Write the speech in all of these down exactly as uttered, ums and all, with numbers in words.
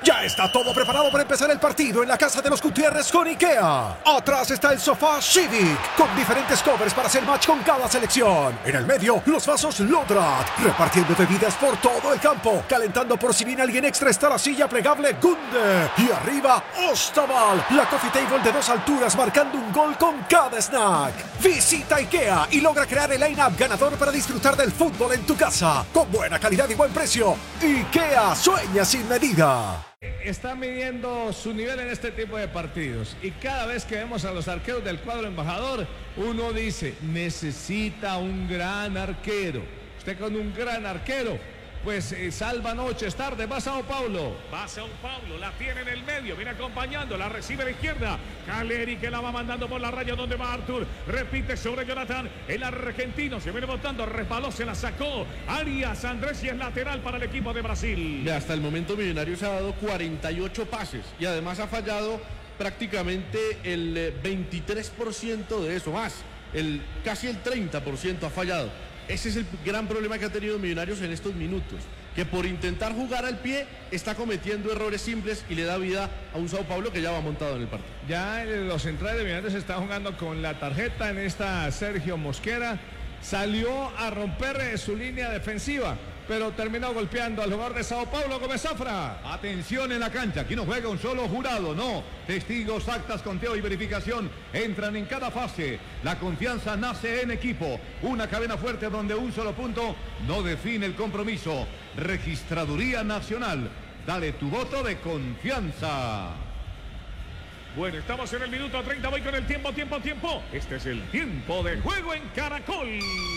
Ya está todo preparado para empezar el partido en la casa de los Gutiérrez con IKEA. Atrás está el sofá Civic, con diferentes covers para hacer match con cada selección. En el medio, los vasos Lodrat, repartiendo bebidas por todo el campo. Calentando por si viene alguien extra está la silla plegable Gunde. Y arriba, Ostaval, la coffee table de dos alturas marcando un gol con cada snack. Visita IKEA y logra crear el line-up ganador para disfrutar del fútbol en tu casa. Con buena calidad y buen precio. IKEA sueña sin medida. Está midiendo su nivel en este tipo de partidos y cada vez que vemos a los arqueros del cuadro embajador, uno dice, necesita un gran arquero. Usted con un gran arquero, pues eh, salva noches, tarde, va a Sao Paulo. Va a Sao Paulo, la tiene en el medio, viene acompañando, la recibe a la izquierda. Caleri que la va mandando por la raya donde va Arthur. Repite sobre Jonathan, el argentino se viene botando, resbaló, se la sacó. Arias Andrés y es lateral para el equipo de Brasil. Y hasta el momento Millonarios ha dado cuarenta y ocho pases y además ha fallado prácticamente el veintitrés por ciento de eso, más, el, casi el treinta por ciento ha fallado. Ese es el gran problema que ha tenido Millonarios en estos minutos, que por intentar jugar al pie está cometiendo errores simples y le da vida a un Sao Paulo que ya va montado en el partido. Ya los centrales de Millonarios están jugando con la tarjeta en esta Sergio Mosquera. Salió a romper su línea defensiva, pero terminó golpeando al jugador de Sao Paulo, Gómez Zafra. Atención en la cancha, aquí no juega un solo jurado, no. Testigos, actas, conteo y verificación entran en cada fase. La confianza nace en equipo. Una cadena fuerte donde un solo punto no define el compromiso. Registraduría Nacional. Dale tu voto de confianza. Bueno, estamos en el minuto treinta, voy con el tiempo, tiempo, tiempo. Este es el tiempo de juego en Caracol.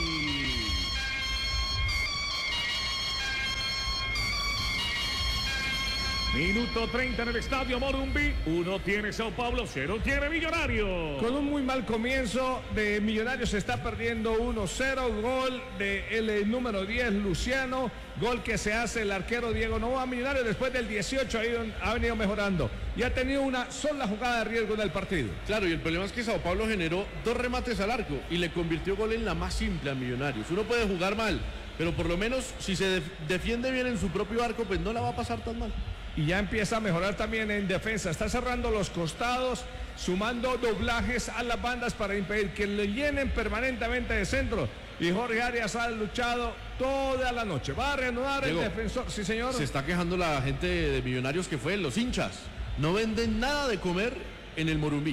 Minuto treinta en el estadio Morumbi. Uno tiene Sao Paulo, cero tiene Millonarios. Con un muy mal comienzo de Millonarios se está perdiendo uno cero. Gol del de número diez, Luciano. Gol que se hace el arquero Diego Novoa. Millonarios después del dieciocho ha venido mejorando. Y ha tenido una sola jugada de riesgo en el partido. Claro, y el problema es que Sao Paulo generó dos remates al arco y le convirtió gol en la más simple a Millonarios. Uno puede jugar mal, pero por lo menos si se def defiende bien en su propio arco, pues no la va a pasar tan mal. Y ya empieza a mejorar también en defensa. Está cerrando los costados, sumando doblajes a las bandas para impedir que le llenen permanentemente de centro. Y Jorge Arias ha luchado toda la noche. Va a reanudar Diego, el defensor. Sí, señor. Se está quejando la gente de Millonarios que fue los hinchas. No venden nada de comer en el Morumbí.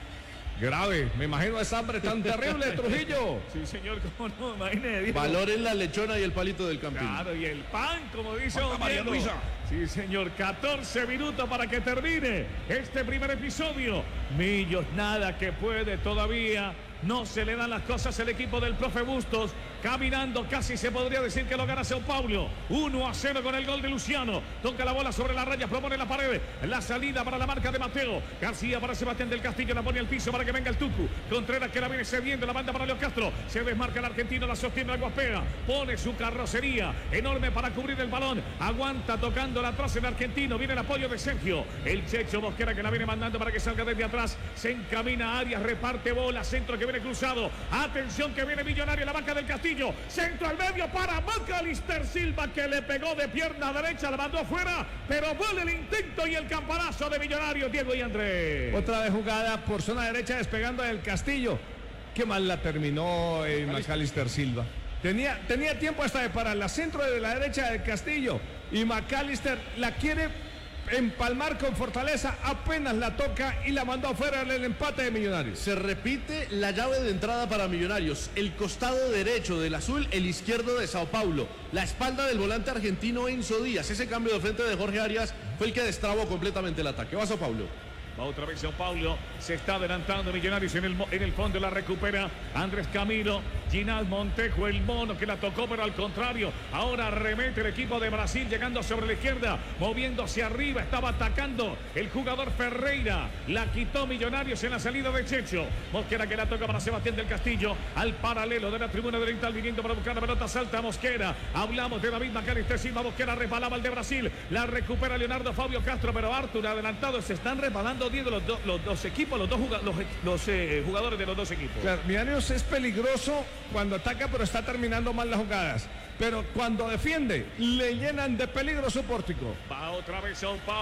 Grave, me imagino esa hambre tan terrible, Trujillo. Sí, señor, cómo no, imagínese. Valoren la lechona y el palito del Campín. Claro, y el pan, como dice María Luisa. Sí, señor, catorce minutos para que termine este primer episodio. Millos, nada que puede todavía. No se le dan las cosas al equipo del profe Bustos. Caminando casi se podría decir que lo gana Sao Paulo. uno a cero con el gol de Luciano. Toca la bola sobre la raya, propone la pared. La salida para la marca de Mateo. García para Sebastián del Castillo. La pone al piso para que venga el Tucu. Contreras que la viene cediendo. La banda para Leo Castro. Se desmarca el argentino. La sostiene la Guapea. Pone su carrocería enorme para cubrir el balón. Aguanta tocando la atrás el argentino. Viene el apoyo de Sergio. El Checho Mosquera que la viene mandando para que salga desde atrás. Se encamina a Arias. Reparte bola. Centro que viene cruzado. Atención que viene Millonario. La marca del Castillo. Centro al medio para Macalister Silva que le pegó de pierna derecha, la mandó afuera, pero vuelve el intento y el campanazo de Millonarios, Diego y Andrés. Otra vez jugada por zona derecha despegando del Castillo. Qué mal la terminó el Macalister Silva. Tenía, tenía tiempo hasta de pararla, centro de la derecha del Castillo y Macalister la quiere empalmar con fortaleza, apenas la toca y la mandó afuera en el empate de Millonarios. Se repite la llave de entrada para Millonarios, el costado derecho del azul, el izquierdo de Sao Paulo, la espalda del volante argentino Enzo Díaz. Ese cambio de frente de Jorge Arias fue el que destrabó completamente el ataque. Va Sao Paulo. Va otra vez Sao Paulo, se está adelantando Millonarios en el, en el fondo, la recupera Andrés Camilo, Ginal Montejo, el mono que la tocó, pero al contrario, ahora remete el equipo de Brasil llegando sobre la izquierda, moviéndose arriba, estaba atacando el jugador Ferreira, la quitó Millonarios en la salida de Checho, Mosquera que la toca para Sebastián del Castillo, al paralelo de la tribuna oriental viniendo para buscar la pelota, salta Mosquera, hablamos de David Macalister Silva, Mosquera resbalaba al de Brasil, la recupera Leonardo Fabio Castro, pero Arthur adelantado, se están resbalando Diego, los, do, los dos equipos, los dos los, los eh, jugadores de los dos equipos. Claro, Millonarios es peligroso cuando ataca, pero está terminando mal las jugadas. Pero cuando defiende, le llenan de peligro su pórtico. Va otra vez Sao Paulo.